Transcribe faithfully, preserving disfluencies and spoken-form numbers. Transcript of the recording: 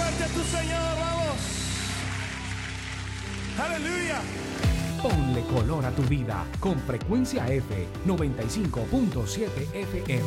fuerte a tu Señor, vamos. Aleluya. Ponle color a tu vida con Frecuencia F noventa y cinco punto siete F M.